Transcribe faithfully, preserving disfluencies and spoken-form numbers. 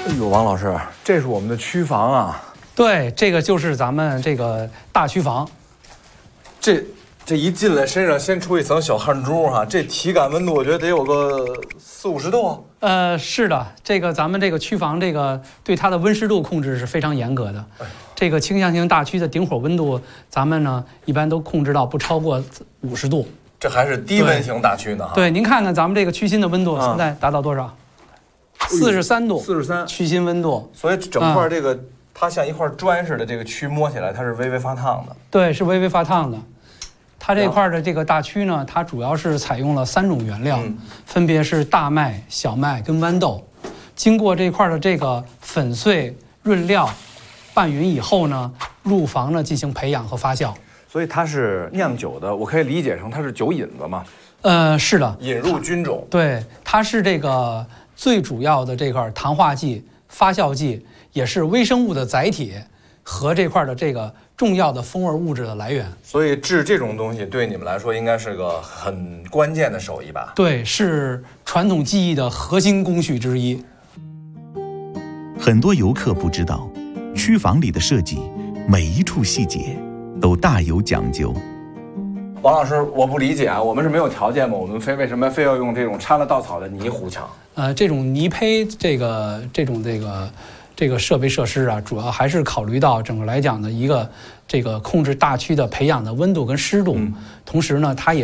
哎呦，王老师，这是我们的区房啊。 对，这个就是咱们这个大区房。 这这一进来，身上先出一层小汗珠哈、啊，这体感温度我觉得得有个四五十度。 呃，是的，这个咱们这个区房这个对它的温湿度控制是非常严格的。哎、这个倾向性大区的顶火温度，咱们呢一般都控制到不超过五十度。 这还是低温型大区呢哈。 对，您看看咱们这个区心的温度现在达到多少？四十三度。 四十三。 区心温度。 所以整块这个、嗯、它像一块砖似的，这个区摸起来它是微微发烫的。 对，是微微发烫的。它这块的这个大区呢，它主要是采用了三种原料，嗯、分别是大麦、小麦跟豌豆。经过这块的这个粉碎、润料、拌匀以后呢，入房呢进行培养和发酵。 所以它是酿酒的，我可以理解成它是酒引子嘛？ 呃，是的， 引入菌种。 对，它是这个最主要的这块糖化剂、发酵剂，也是微生物的载体和这块的这个重要的风味物质的来源。 所以制这种东西对你们来说应该是个很关键的手艺吧？ 对，是传统技艺的核心工序之一。 很多游客不知道，区房里的设计每一处细节都大有讲究。 王老师，我不理解啊，我们是没有条件吗？我们非为什么非要用这种掺了稻草的泥糊墙？ 呃，这种泥胚，这个这种这个这个设备设施啊，主要还是考虑到整个来讲的一个这个控制大区的培养的温度跟湿度，嗯、同时呢，它也